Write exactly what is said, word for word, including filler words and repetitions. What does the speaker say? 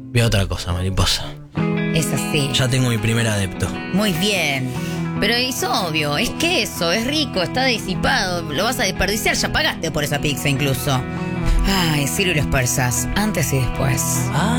Voy a otra cosa, mariposa. Es así. Ya tengo mi primer adepto. Muy bien. Pero es obvio, es queso, es rico, está disipado. Lo vas a desperdiciar, ya pagaste por esa pizza incluso. Ay, Ciro y los persas, antes y después. Ah.